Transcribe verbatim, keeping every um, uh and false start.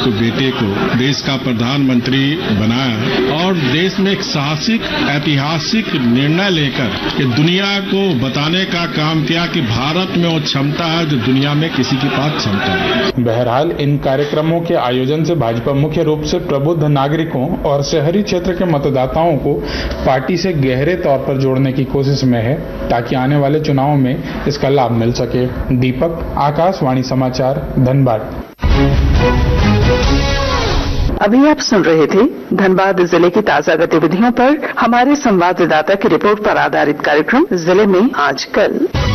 को बेटे को देश का प्रधानमंत्री बनाया और देश में एक साहसिक ऐतिहासिक निर्णय लेकर कि दुनिया को बताने का काम किया कि भारत में वो क्षमता है जो दुनिया में किसी के पास क्षमता है। बहरहाल इन कार्यक्रमों के आयोजन से भाजपा मुख्य रूप से प्रबुद्ध नागरिकों और शहरी क्षेत्र के मतदाताओं को पार्टी से गहरे तौर पर जोड़ने की कोशिश में है ताकि आने वाले चुनावों में इसका लाभ मिल सके। दीपक, आकाशवाणी समाचार, धनबाद। अभी आप सुन रहे थे धनबाद जिले की ताजा गतिविधियों पर हमारे संवाददाता की रिपोर्ट पर आधारित कार्यक्रम जिले में आज कल।